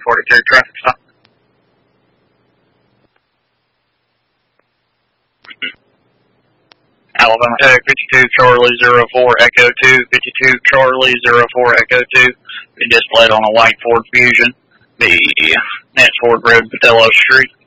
242 traffic stop. Alabama Tech 52 Charlie 04 Echo 2, 52 Charlie 04 Echo 2, be displayed on a white Ford Fusion, the next Ford Road, Patillo Street.